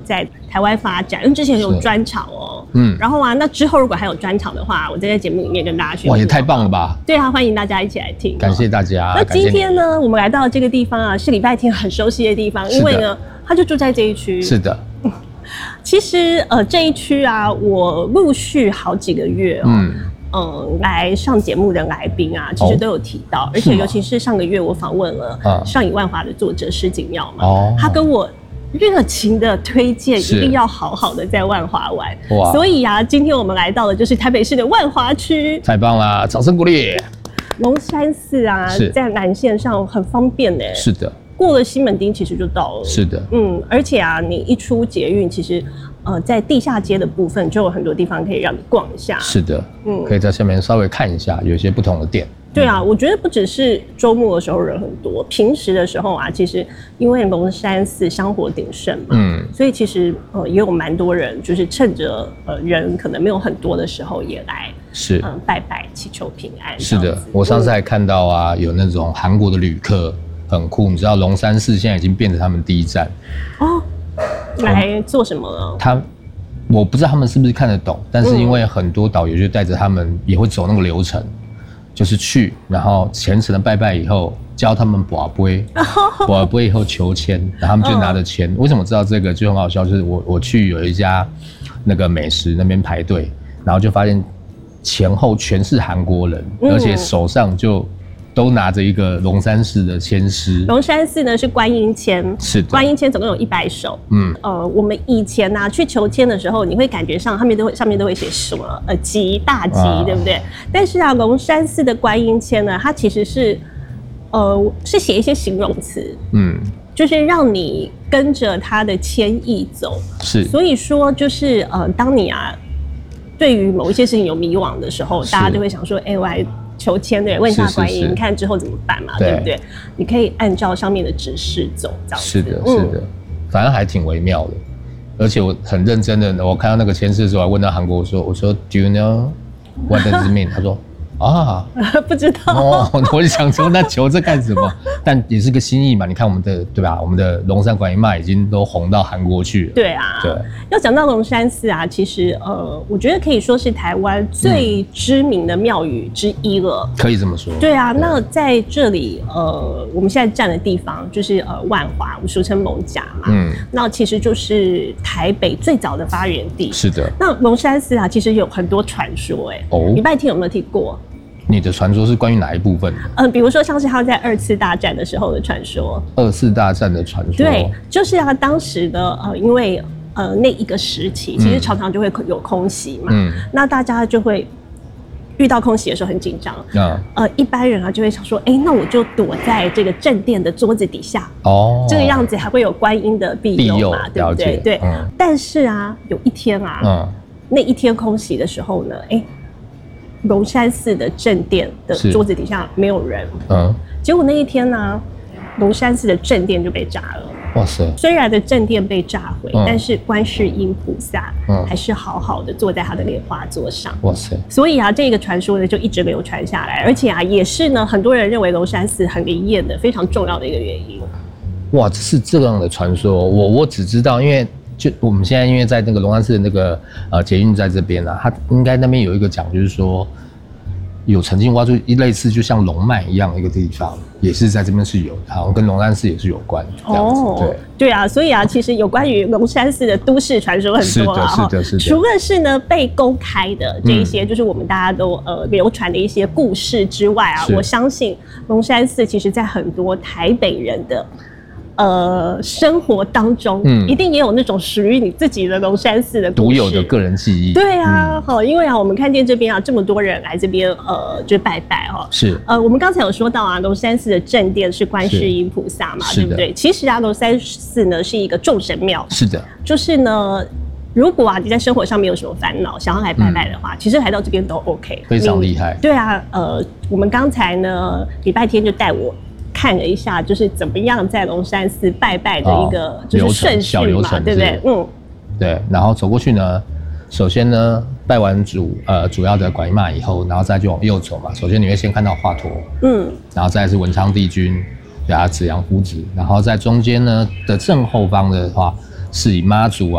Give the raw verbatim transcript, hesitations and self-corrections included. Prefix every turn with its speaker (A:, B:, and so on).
A: 在台湾发展，因为之前有专场哦，
B: 嗯，
A: 然后啊，那之后如果还有专场的话，我再在节目里面跟大家宣布。
B: 哇，也太棒了吧！
A: 对啊，欢迎大家一起来听、哦。
B: 感谢大家。
A: 那今天呢，我们来到这个地方啊，是礼拜天很熟悉的地方，因为呢，他就住在这一区。
B: 是的。
A: 其实呃，这一区啊，我陆续好几个月哦。嗯嗯，来上节目的来宾啊，其实都有提到，哦、而且尤其是上个月我访问了《上以万华》的作者施景耀嘛，哦、他跟我热情的推荐，一定要好好的在万华玩。哇！所以啊，今天我们来到的就是台北市的万华区，
B: 太棒啦！掌声鼓励。
A: 龙山寺啊，在南线上很方便的。
B: 是的。
A: 过了西门町其实就到了。
B: 是的。
A: 嗯，而且啊，你一出捷运，其实。呃，在地下街的部分就有很多地方可以让你逛一下。
B: 是的，嗯，可以在下面稍微看一下，有一些不同的店。
A: 对啊，我觉得不只是周末的时候人很多，平时的时候啊，其实因为龙山寺香火鼎盛嘛，嗯，所以其实呃也有蛮多人就是趁着呃人可能没有很多的时候也来
B: 是嗯、
A: 呃、拜拜祈求平安。
B: 是的，我上次还看到啊，有那种韩国的旅客很酷，你知道龙山寺现在已经变成他们第一站哦。
A: 来做什么呢？
B: 他我不知道他们是不是看得懂，但是因为很多导游就带着他们也会走那个流程，就是去，然后虔诚的拜拜以后，教他们跋杯，跋杯以后求签，然后他们就拿着签。为什么知道这个就很好笑？就是我我去有一家那个美食那边排队，然后就发现前后全是韩国人，而且手上就。都拿着一个龙山寺的签诗。
A: 龙山寺呢是观音签，
B: 是的，
A: 观音签总共有一百首。嗯，呃，我们以前啊去求签的时候，你会感觉上上面都会上面都会写什么呃吉大吉，啊、对不对？但是啊，龙山寺的观音签呢，它其实是呃是写一些形容词，嗯，就是让你跟着它的签意走。是，所以说就是呃，当你啊对于某一些事情有迷惘的时候，大家就会想说，哎、欸，我来。求签对，问一下观音，是是是你看之后怎么办嘛， 对, 对不对？你可以按照上面的指示走，这样子。
B: 是的，是的，嗯、反正还挺微妙的。而且我很认真的，我看到那个签诗的时候，还问到韩国，我说：“我说 ，Do you know what does it mean？” 他说：“啊，
A: 不知道。”
B: 哦，我就想说，那求这干什么？但也是个心意嘛。你看我们的对吧？我们的龙山观音妈已经都红到韩国去了。
A: 对啊，对。要讲到龙山寺啊，其实呃，我觉得可以说是台湾最知名的庙宇之一了。
B: 嗯、可以这么说。
A: 对啊，对那在这里呃，我们现在站的地方就是呃万华，我们俗称艋舺嘛。嗯。那其实就是台北最早的发源地。
B: 是的。
A: 那龙山寺啊，其实有很多传说哎、欸。哦。礼拜天有没有听过？
B: 你的传说是关于哪一部分的？
A: 嗯、呃，比如说像是他在二次大战的时候的传说。
B: 二次大战的传说。
A: 对，就是啊，当时的呃，因为呃那一个时期，其实常常就会有空袭嘛，嗯，那大家就会遇到空袭的时候很紧张，嗯，呃，一般人啊就会想说，哎、欸，那我就躲在这个正殿的桌子底下，哦，这个样子还会有观音的庇佑嘛，对不对？对，嗯、但是啊，有一天啊，嗯，那一天空袭的时候呢，哎、欸。龙山寺的正殿的桌子底下没有人，嗯，结果那一天呢，龙山寺的正殿就被炸了。哇塞！虽然的正殿被炸毁，嗯、但是观世音菩萨还是好好的坐在他的莲花座上。哇塞！所以啊，这个传说呢就一直流传下来，而且啊，也是呢很多人认为龙山寺很灵验的非常重要的一个原因。
B: 哇，是这样的传说，我我只知道，因为。就我们现在因为在那个龙山寺的那个呃捷运在这边啊，它应该那边有一个讲，就是说有曾经挖出一类似就像龙脉一样的一个地方，也是在这边是有的，好像跟龙山寺也是有关这样子。哦，对
A: 对啊，所以啊，其实有关于龙山寺的都市传说很多啊，
B: 是的，是的，是的。
A: 除了是呢被公开的这一些，嗯、就是我们大家都呃流传的一些故事之外啊，我相信龙山寺其实在很多台北人的。呃，生活当中，嗯，一定也有那种属于你自己的龙山寺的
B: 独有的个人记忆。
A: 对啊，好、嗯，因为啊，我们看见这边啊，这么多人来这边，呃，就拜拜哈。
B: 是。
A: 呃，我们刚才有说到啊，龙山寺的正殿是观世音菩萨嘛，对不对？其实啊，龙山寺呢是一个众神庙。
B: 是的。就是
A: 呢。如果啊你在生活上面有什么烦恼，想要来拜拜的话，嗯、其实来到这边都 OK，
B: 非常厉害。
A: 对啊，呃，我们刚才呢礼拜天就带我看了一下，就是怎么样在龙山寺拜拜的一个就是顺序嘛，对不对？嗯，
B: 对。然后走过去呢，首先呢拜完主呃主要的观音妈以后，然后再就往右走嘛。首先你会先看到华佗，嗯，然后再来是文昌帝君，然后紫阳夫子，然后在中间呢的正后方的话。是以妈祖